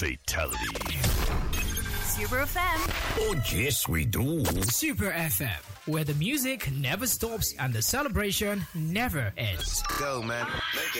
Fatality. Super FM. Oh, yes, we do. Super FM, where the music never stops and the celebration never ends. Go, man. Make it.